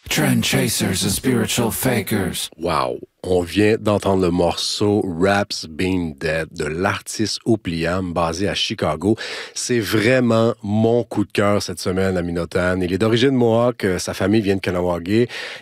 Trend chasers and spiritual fakers. Wow! On vient d'entendre le morceau Raps Been Dead de l'artiste Oupliam basé à Chicago. C'est vraiment mon coup de cœur cette semaine à Minotan. Il est d'origine Mohawk, sa famille vient de Kanawagé